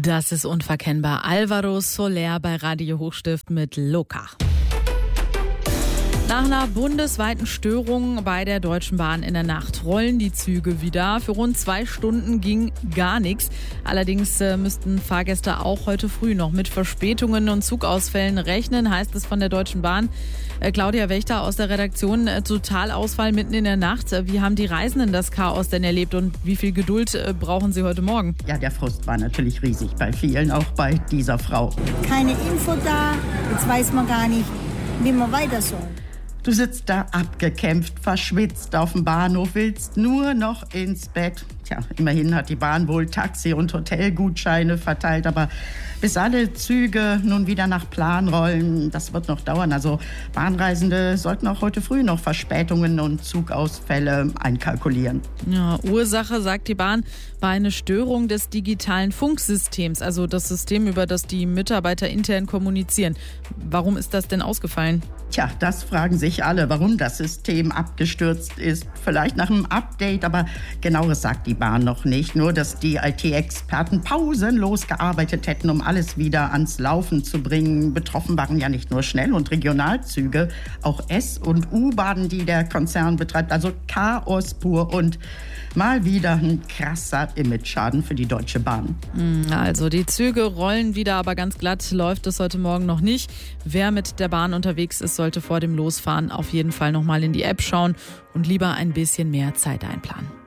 Das ist unverkennbar. Alvaro Soler bei Radio Hochstift mit Loka. Nach einer bundesweiten Störung bei der Deutschen Bahn in der Nacht rollen die Züge wieder. Für rund 2 Stunden ging gar nichts. Allerdings müssten Fahrgäste auch heute früh noch mit Verspätungen und Zugausfällen rechnen, heißt es von der Deutschen Bahn. Claudia Wächter aus der Redaktion, Totalausfall mitten in der Nacht. Wie haben die Reisenden das Chaos denn erlebt und wie viel Geduld brauchen sie heute Morgen? Ja, der Frust war natürlich riesig bei vielen, auch bei dieser Frau. Keine Info da, jetzt weiß man gar nicht, wie man weiter soll. Du sitzt da abgekämpft, verschwitzt auf dem Bahnhof, willst nur noch ins Bett. Tja, immerhin hat die Bahn wohl Taxi- und Hotelgutscheine verteilt, aber bis alle Züge nun wieder nach Plan rollen, das wird noch dauern. Also Bahnreisende sollten auch heute früh noch Verspätungen und Zugausfälle einkalkulieren. Ja, Ursache, sagt die Bahn, war eine Störung des digitalen Funksystems, also das System, über das die Mitarbeiter intern kommunizieren. Warum ist das denn ausgefallen? Tja, das fragen sich alle, warum das System abgestürzt ist. Vielleicht nach einem Update, aber Genaueres sagt die Bahn noch nicht. Nur, dass die IT-Experten pausenlos gearbeitet hätten, um alles wieder ans Laufen zu bringen. Betroffen waren ja nicht nur Schnell- und Regionalzüge, auch S- und U-Bahnen, die der Konzern betreibt. Also Chaos pur und mal wieder ein krasser Imageschaden für die Deutsche Bahn. Also die Züge rollen wieder, aber ganz glatt läuft es heute Morgen noch nicht. Wer mit der Bahn unterwegs ist, sollte vor dem Losfahren auf jeden Fall noch mal in die App schauen und lieber ein bisschen mehr Zeit einplanen.